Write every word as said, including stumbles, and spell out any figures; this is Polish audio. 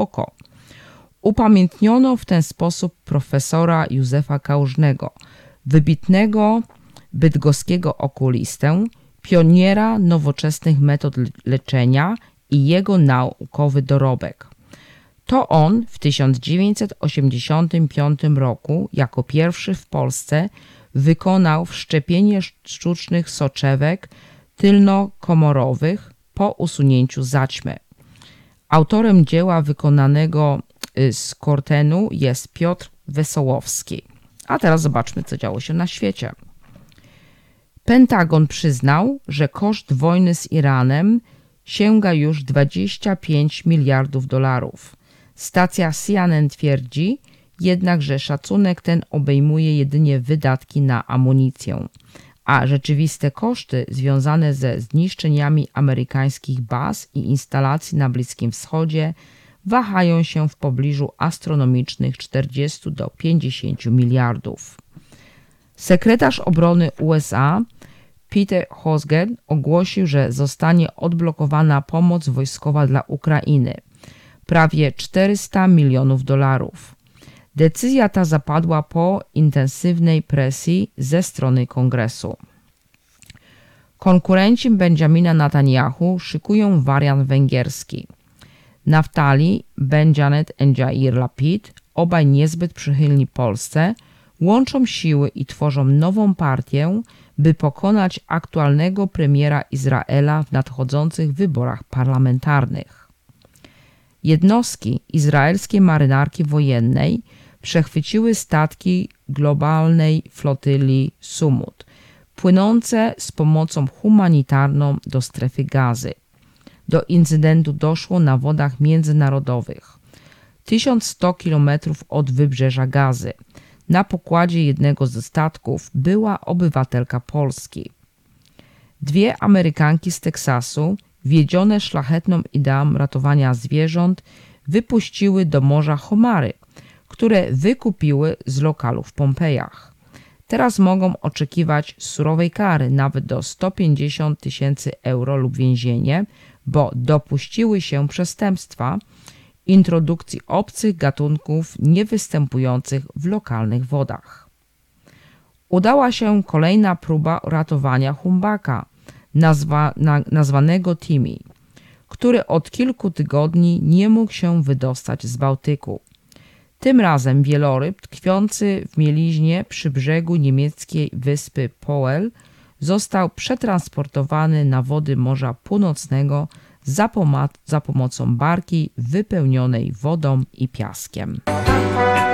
oko. Upamiętniono w ten sposób profesora Józefa Kałużnego, wybitnego bydgoskiego okulistę, pioniera nowoczesnych metod leczenia i jego naukowy dorobek. To on w tysiąc dziewięćset osiemdziesiątym piątym roku jako pierwszy w Polsce wykonał wszczepienie sztucznych soczewek tylnokomorowych po usunięciu zaćmy. Autorem dzieła wykonanego z kortenu jest Piotr Wesołowski. A teraz zobaczmy, co działo się na świecie. Pentagon przyznał, że koszt wojny z Iranem sięga już dwadzieścia pięć miliardów dolarów. Stacja C N N twierdzi jednak, że szacunek ten obejmuje jedynie wydatki na amunicję, a rzeczywiste koszty związane ze zniszczeniami amerykańskich baz i instalacji na Bliskim Wschodzie wahają się w pobliżu astronomicznych czterdziestu do pięćdziesięciu miliardów. Sekretarz obrony U S A Peter Hosger ogłosił, że zostanie odblokowana pomoc wojskowa dla Ukrainy, prawie czterysta milionów dolarów. Decyzja ta zapadła po intensywnej presji ze strony Kongresu. Konkurenci Benjamina Netanyahu szykują wariant węgierski. Naftali Bennett i Jair Lapid, obaj niezbyt przychylni Polsce, łączą siły i tworzą nową partię, by pokonać aktualnego premiera Izraela w nadchodzących wyborach parlamentarnych. Jednostki izraelskiej marynarki wojennej przechwyciły statki globalnej flotyli Sumut, płynące z pomocą humanitarną do strefy Gazy. Do incydentu doszło na wodach międzynarodowych, tysiąc sto kilometrów od wybrzeża Gazy. Na pokładzie jednego ze statków była obywatelka Polski. Dwie Amerykanki z Teksasu, wiedzione szlachetną ideą ratowania zwierząt, wypuściły do morza homary, które wykupiły z lokalu w Pompejach. Teraz mogą oczekiwać surowej kary, nawet do sto pięćdziesiąt tysięcy euro lub więzienie, bo dopuściły się przestępstwa introdukcji obcych gatunków niewystępujących w lokalnych wodach. Udała się kolejna próba ratowania humpbacka, nazwa, na, nazwanego Timmy, który od kilku tygodni nie mógł się wydostać z Bałtyku. Tym razem wieloryb tkwiący w mieliźnie przy brzegu niemieckiej wyspy Poel został przetransportowany na wody Morza Północnego za, poma- za pomocą barki wypełnionej wodą i piaskiem.